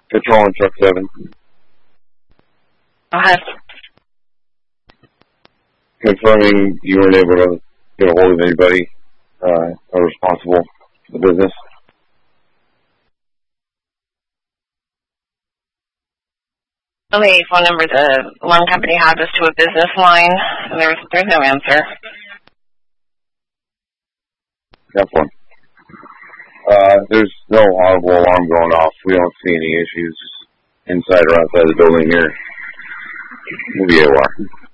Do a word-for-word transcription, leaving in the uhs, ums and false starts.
Control on truck seven. Go ahead. Confirming you weren't able to get a hold of anybody uh, responsible for the business. The phone number the loan company had was to a business line, and there's there's no answer. That's one. Uh, there's no audible alarm going off. We don't see any issues inside or outside the building here. Maybe A W R.